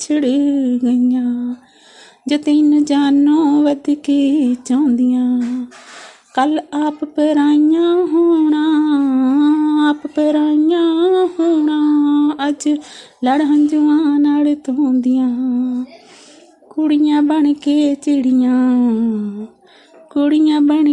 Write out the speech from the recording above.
ਵਿਛੜ ਗਈਆਂ। ਜੋ ਤਿੰਨ ਜਾਨੋਂ ਵੱਧ ਕੇ ਚਾਹੁੰਦੀਆਂ, ਕੱਲ ਆਪ ਪਰਾਈਆਂ ਹੋਣਾ, ਆਪ ਪਰਾਈਆਂ ਹੋਣਾ। ਅੱਜ ਲੜ ਹੰਝੂਆਂ ਨਾਲ ਧੋਂਦੀਆਂ, ਕੁੜੀਆਂ ਬਣ ਕੇ ਚਿੜੀਆਂ, ਕੁੜੀਆਂ ਬਣ